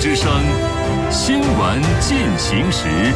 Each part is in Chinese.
之声新闻进行时。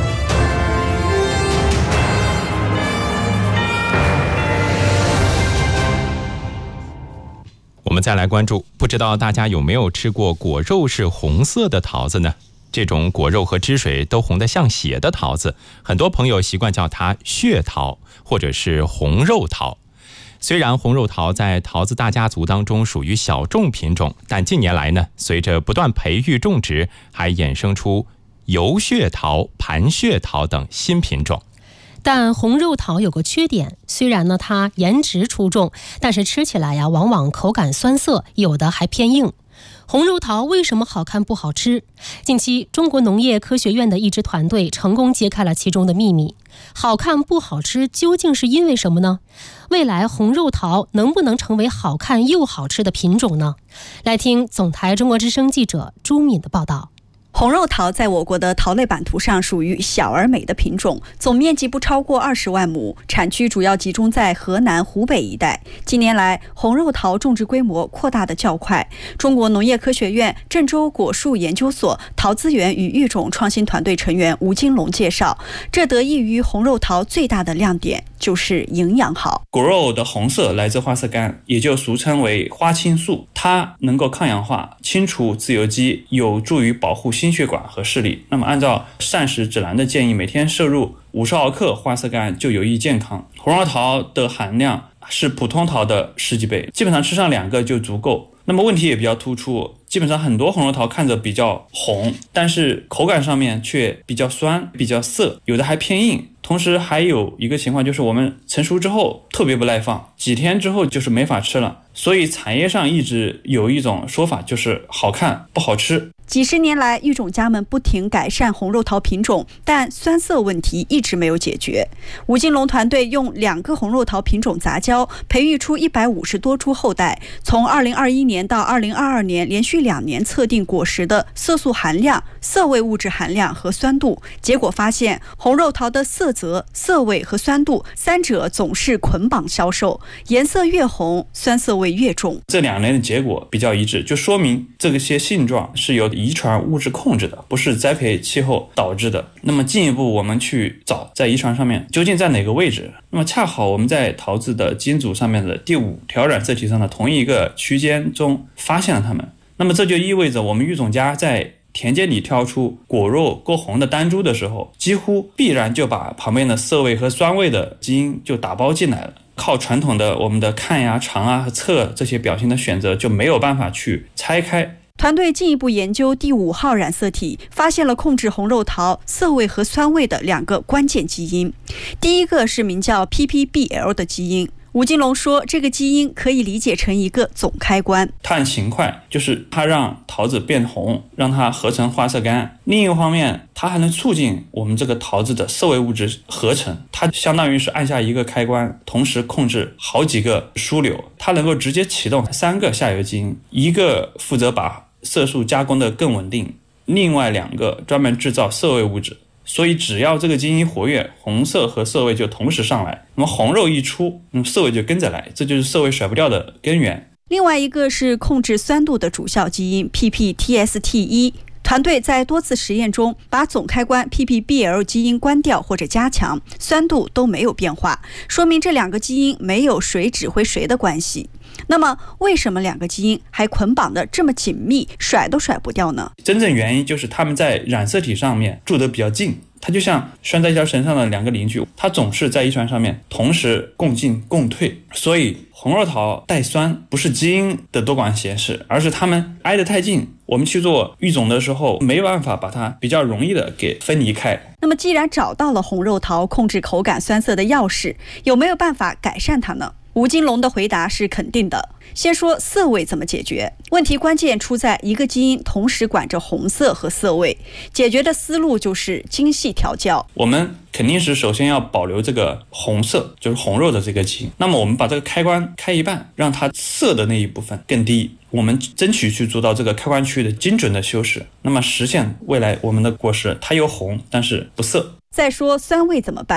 我们再来关注，不知道大家有没有吃过果肉是红色的桃子呢？这种果肉和汁水都红得像血的桃子，很多朋友习惯叫它血桃或者是红肉桃。虽然红肉桃在桃子大家族当中属于小众品种，但近年来呢，随着不断培育种植，还衍生出油血桃、盘血桃等新品种。 但红肉桃有个缺点，虽然呢它颜值出众，但是吃起来呀往往口感酸涩，有的还偏硬。红肉桃为什么好看不好吃？近期中国农业科学院的一支团队成功揭开了其中的秘密。好看不好吃究竟是因为什么呢？未来红肉桃能不能成为好看又好吃的品种呢？来听总台中国之声记者朱敏的报道。 红肉桃在我国的桃类版图上属于小而美的品种，总面积不超过20万亩，产区主要集中在河南、湖北一带。近年来，红肉桃种植规模扩大的较快。中国农业科学院郑州果树研究所桃资源与育种创新团队成员吴金龙介绍，这得益于红肉桃最大的亮点就是营养好。 果肉的红色来自花色苷，也就俗称为花青素，它能够抗氧化、清除自由基，有助于保护心血管和视力。那么按照膳食指南的建议，每天摄入50毫克花色苷就有益健康。红肉桃的含量是普通桃的10几倍，基本上吃上2个就足够。那么问题也比较突出，基本上很多红肉桃看着比较红，但是口感上面却比较酸、比较涩，有的还偏硬。同时还有一个情况，就是我们成熟之后特别不耐放，几天之后就是没法吃了。所以产业上一直有一种说法，就是好看不好吃。 几十年来，育种家们不停改善红肉桃品种，但酸涩问题一直没有解决。吴金龙团队用2个红肉桃品种杂交，培育出150多株后代。从2021年到2022年，连续2年测定果实的色素含量、涩味物质含量和酸度，结果发现红肉桃的色泽、涩味和酸度3者总是捆绑销售，颜色越红，酸涩味越重。 这2年的结果比较一致，就说明这些性状是由遗传物质控制的，不是栽培气候导致的。那么进一步我们去找在遗传上面究竟在哪个位置，那么恰好我们在桃子的基因组上面的第5条染色体上的同一个区间中发现了它们。那么这就意味着我们育种家在田间里挑出果肉够红的单株的时候，几乎必然就把旁边的涩味和酸味的基因就打包进来了。靠传统的我们的看呀、尝啊和测这些表情的选择就没有办法去拆开。 团队进一步研究第5号染色体，发现了控制红肉桃涩味和酸味的2个关键基因。第一个是名叫 PPBL 的基因。吴金龙说，这个基因可以理解成一个总开关。 它很勤快，就是它让桃子变红，让它合成花色苷。另一个方面，它还能促进我们这个桃子的涩味物质合成。它相当于是按下一个开关，同时控制好几个枢纽。它能够直接启动3个下游基因，一个负责把色素加工的更稳定，另外2个专门制造涩味物质。所以只要这个基因活跃，红色和涩味就同时上来，那么红肉一出，那么涩味就跟着来，这就是涩味甩不掉的根源。 另外一个是控制酸度的主效基因 PPTST1。团队在多次实验中把总开关 PPBL 基因关掉或者加强，酸度都没有变化，说明这2个基因没有谁指挥谁的关系。那么为什么2个基因还捆绑得这么紧密，甩都甩不掉呢？ 真正原因就是它们在染色体上面住得比较近，它就像拴在一条绳上的2个邻居，它总是在遗传上面同时共进共退。所以红肉桃带酸不是基因的多管闲事，而是它们挨得太近，我们去做育种的时候没办法把它比较容易的给分离开。 那么既然找到了红肉桃控制口感酸涩的钥匙，有没有办法改善它呢？吴金龙的回答是肯定的。先说涩味怎么解决，问题关键出在一个基因同时管着红色和涩味，解决的思路就是精细调教。 我们肯定是首先要保留这个红色，就是红肉的这个基因，那么我们把这个开关开一半，让它涩的那一部分更低，我们争取去做到这个开关区的精准的修饰，那么实现未来我们的果实它又红但是不涩。 再说酸味怎么办？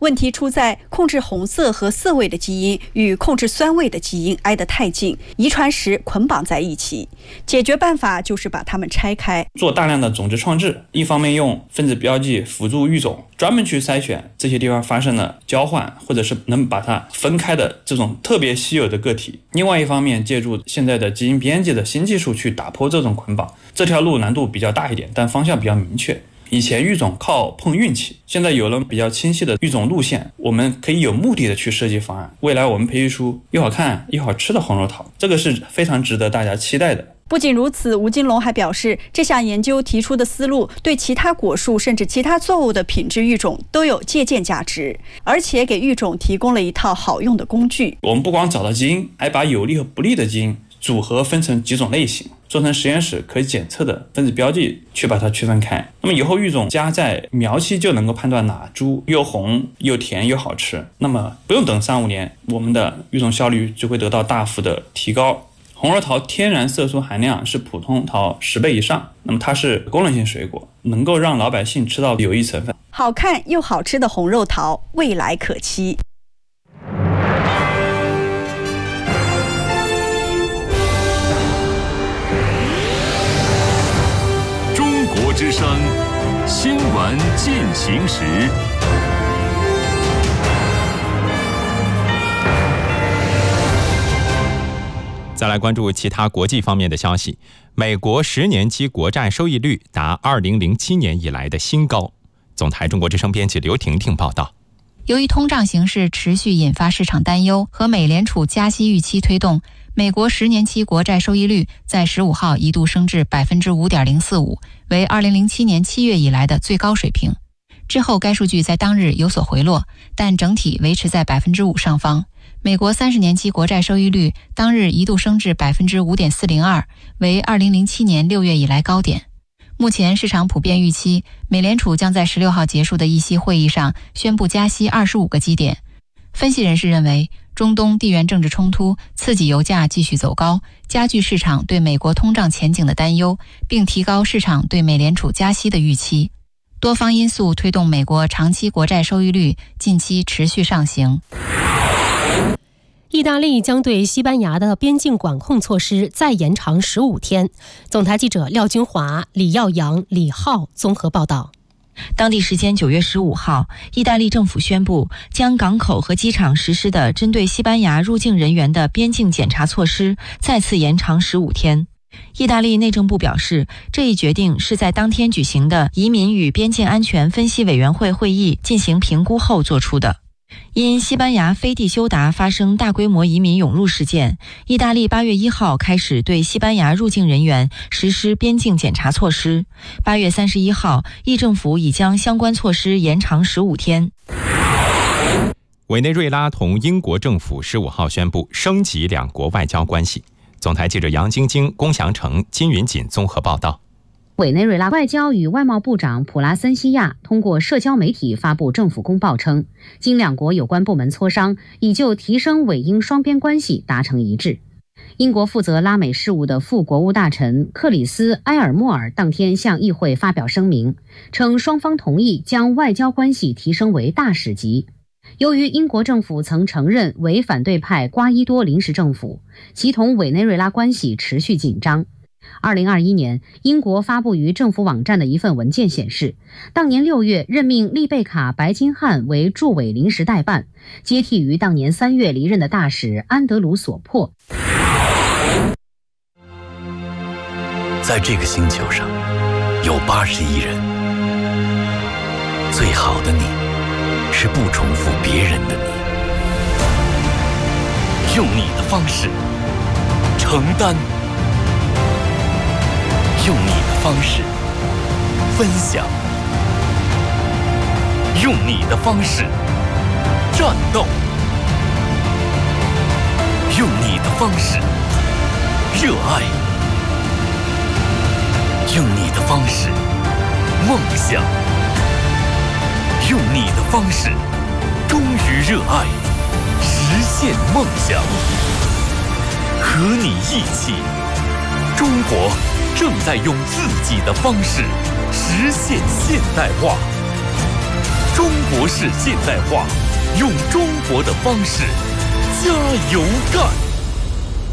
问题出在控制红色和色味的基因与控制酸味的基因挨得太近，遗传时捆绑在一起。解决办法就是把它们拆开， 做大量的种质创制，一方面用分子标记辅助育种，专门去筛选这些地方发生了交换或者是能把它分开的这种特别稀有的个体；另外一方面借助现在的基因编辑的新技术去打破这种捆绑。这条路难度比较大一点，但方向比较明确。以前育种靠碰运气，现在有了比较清晰的育种路线，我们可以有目的的去设计方案。未来我们培育出又好看又好吃的红肉桃，这个是非常值得大家期待的。 不仅如此，吴金龙还表示，这项研究提出的思路对其他果树甚至其他作物的品质育种都有借鉴价值，而且给育种提供了一套好用的工具。 我们不光找到基因，还把有利和不利的基因组合分成几种类型，做成实验室可以检测的分子标记，去把它区分开。那么以后育种家在苗期就能够判断哪株又红又甜又好吃，那么不用等3-5年，我们的育种效率就会得到大幅的提高。红肉桃天然色素含量是普通桃10倍以上，那么它是功能性水果，能够让老百姓吃到有益成分。 好看又好吃的红肉桃，未来可期。 中国之声新闻进行时。 再来关注其他国际方面的消息。美国10年期国债收益率达2007年以来的新高。总台中国之声编辑刘婷婷报道。 由于通胀形势持续引发市场担忧和美联储加息预期推动，美国10年期国债收益率在15号一度升至 5.045%， 为2007年7月以来的最高水平。之后该数据在当日有所回落，但整体维持在 5% 上方。美国30年期国债收益率当日一度升至 5.402%， 为2007年6月以来高点。目前市场普遍预期，美联储将在16号结束的议息会议上宣布加息25个基点。分析人士认为，中东地缘政治冲突刺激油价继续走高，加剧市场对美国通胀前景的担忧，并提高市场对美联储加息的预期。多方因素推动美国长期国债收益率近期持续上行。 意大利将对西班牙的边境管控措施再延长15天。总台记者廖军华、李耀阳、李浩综合报道。 当地时间9月15号，意大利政府宣布将港口和机场实施的针对西班牙入境人员的边境检查措施再次延长15天。意大利内政部表示，这一决定是在当天举行的移民与边境安全分析委员会会议进行评估后做出的。因西班牙飞地休达发生大规模移民涌入事件，意大利8月1号开始对西班牙入境人员实施边境检查措施。8月31号，意政府已将相关措施延长15天。 委内瑞拉同英国政府15号宣布升级两国外交关系。总台记者杨晶晶、龚祥成、金云锦综合报道。 委内瑞拉外交与外贸部长普拉森西亚通过社交媒体发布政府公报称，经两国有关部门磋商，已就提升委英双边关系达成一致。英国负责拉美事务的副国务大臣克里斯·埃尔莫尔当天向议会发表声明，称双方同意将外交关系提升为大使级。由于英国政府曾承认为反对派瓜伊多临时政府，其同委内瑞拉关系持续紧张。2021年，英国发布于政府网站的一份文件显示，当年6月任命丽贝卡·白金汉为驻委临时代办，接替于当年3月离任的大使安德鲁·索珀。 在这个星球上，有80亿人，最好的你是不重复别人的你，用你的方式承担，用你的方式分享，用你的方式战斗，用你的方式热爱，用你的方式梦想，用你的方式忠于热爱，实现梦想。和你一起，中国正在用自己的方式实现现代化。中国式现代化用中国的方式加油干！